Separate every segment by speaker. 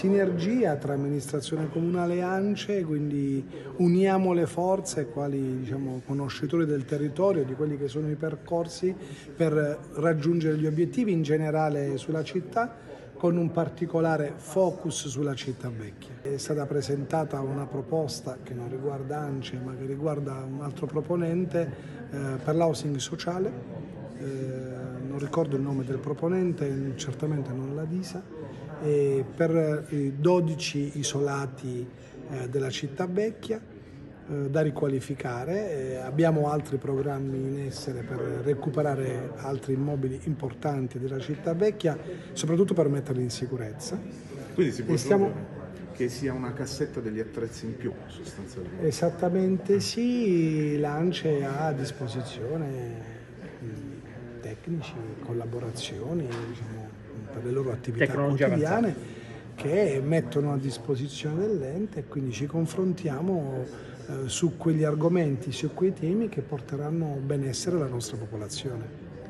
Speaker 1: sinergia tra amministrazione comunale e ANCE, quindi uniamo le forze quali conoscitori del territorio, di quelli che sono i percorsi per raggiungere gli obiettivi in generale sulla città, con un particolare focus sulla città vecchia. È stata presentata una proposta che non riguarda ANCE ma che riguarda un altro proponente per l'housing sociale, non ricordo il nome del proponente, certamente non la DISA, per 12 isolati della città vecchia da riqualificare. Abbiamo altri programmi in essere per recuperare altri immobili importanti della città vecchia, soprattutto per metterli in sicurezza.
Speaker 2: Quindi si può che sia una cassetta degli attrezzi in più sostanzialmente?
Speaker 1: Esattamente sì, l'ANCE ha a disposizione tecnici, collaborazioni per le loro attività quotidiane che mettono a disposizione dell'ente, e quindi ci confrontiamo su quegli argomenti, su quei temi che porteranno benessere alla nostra popolazione.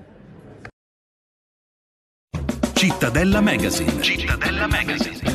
Speaker 3: Cittadella Magazine. Cittadella Magazine.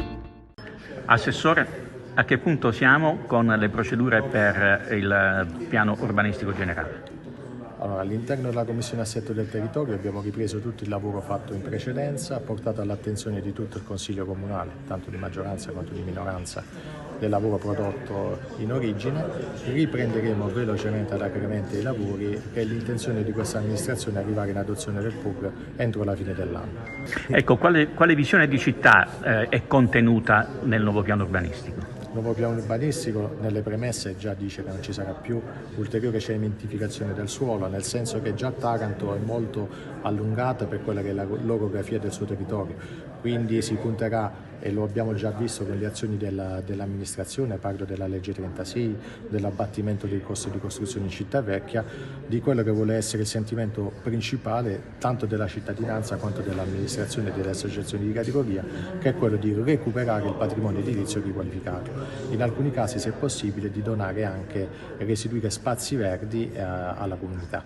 Speaker 4: Assessore, a che punto siamo con le procedure per il piano urbanistico generale?
Speaker 5: Allora, all'interno della Commissione Assetto del Territorio abbiamo ripreso tutto il lavoro fatto in precedenza, portato all'attenzione di tutto il Consiglio Comunale, tanto di maggioranza quanto di minoranza, del lavoro prodotto in origine. Riprenderemo velocemente ad accremento i lavori e l'intenzione di questa amministrazione è arrivare in adozione del PUR entro la fine dell'anno.
Speaker 4: Ecco, quale visione di città è contenuta nel nuovo piano urbanistico?
Speaker 5: Il nuovo piano urbanistico nelle premesse già dice che non ci sarà più ulteriore cementificazione del suolo, nel senso che già Taranto è molto allungata per quella che è l'orografia del suo territorio, quindi si punterà, e lo abbiamo già visto con le azioni dell'amministrazione, parlo della legge 36, dell'abbattimento dei costi di costruzione in città vecchia, di quello che vuole essere il sentimento principale tanto della cittadinanza quanto dell'amministrazione e delle associazioni di categoria, che è quello di recuperare il patrimonio edilizio riqualificato. In alcuni casi, se possibile, di donare anche restituire spazi verdi alla comunità.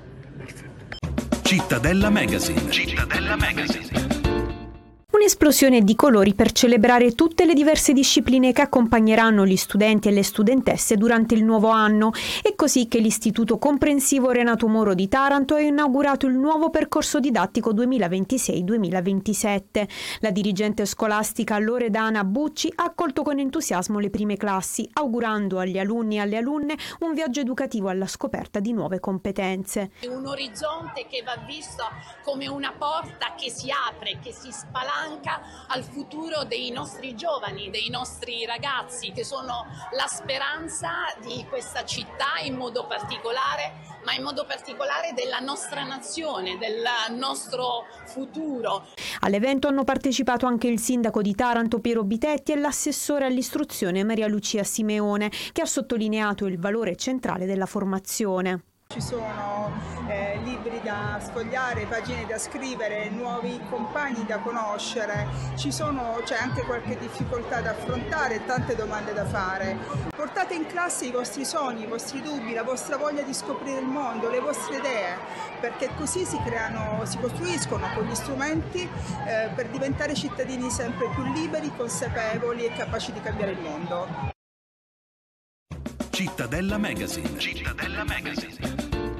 Speaker 3: Cittadella Magazine. Cittadella Magazine.
Speaker 6: Un'esplosione di colori per celebrare tutte le diverse discipline che accompagneranno gli studenti e le studentesse durante il nuovo anno. È così che l'Istituto Comprensivo Renato Moro di Taranto ha inaugurato il nuovo percorso didattico 2026-2027. La dirigente scolastica Loredana Bucci ha accolto con entusiasmo le prime classi, augurando agli alunni e alle alunne un viaggio educativo alla scoperta di nuove competenze.
Speaker 7: È un orizzonte che va visto come una porta che si apre, che si spalanca al futuro dei nostri giovani, dei nostri ragazzi, che sono la speranza di questa città in modo particolare, ma in modo particolare della nostra nazione, del nostro futuro.
Speaker 6: All'evento hanno partecipato anche il sindaco di Taranto Piero Bitetti e l'assessore all'istruzione Maria Lucia Simeone, che ha sottolineato il valore centrale della formazione.
Speaker 8: Ci sono libri da sfogliare, pagine da scrivere, nuovi compagni da conoscere, c'è anche qualche difficoltà da affrontare, tante domande da fare. Portate in classe i vostri sogni, i vostri dubbi, la vostra voglia di scoprire il mondo, le vostre idee, perché così si costruiscono con gli strumenti per diventare cittadini sempre più liberi, consapevoli e capaci di cambiare il mondo.
Speaker 3: Cittadella Magazine. Cittadella Magazine.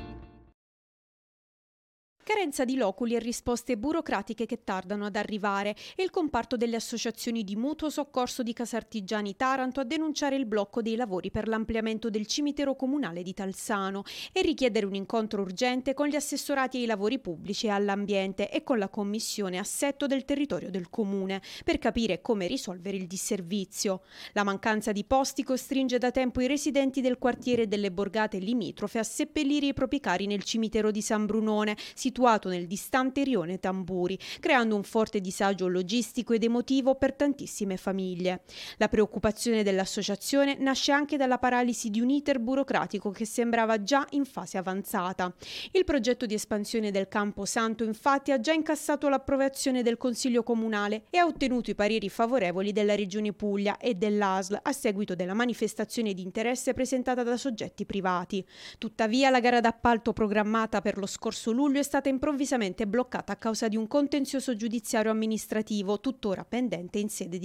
Speaker 6: Carenza di loculi e risposte burocratiche che tardano ad arrivare e il comparto delle associazioni di mutuo soccorso di Casartigiani Taranto a denunciare il blocco dei lavori per l'ampliamento del cimitero comunale di Talsano e richiedere un incontro urgente con gli assessorati ai lavori pubblici e all'ambiente e con la commissione assetto del territorio del comune per capire come risolvere il disservizio. La mancanza di posti costringe da tempo i residenti del quartiere e delle borgate limitrofe a seppellire i propri cari nel cimitero di San Brunone, situato nel distante rione Tamburi, creando un forte disagio logistico ed emotivo per tantissime famiglie. La preoccupazione dell'associazione nasce anche dalla paralisi di un iter burocratico che sembrava già in fase avanzata. Il progetto di espansione del Campo Santo infatti ha già incassato l'approvazione del Consiglio Comunale e ha ottenuto i pareri favorevoli della Regione Puglia e dell'ASL a seguito della manifestazione di interesse presentata da soggetti privati. Tuttavia la gara d'appalto programmata per lo scorso luglio è stata improvvisamente bloccata a causa di un contenzioso giudiziario amministrativo tuttora pendente in sede di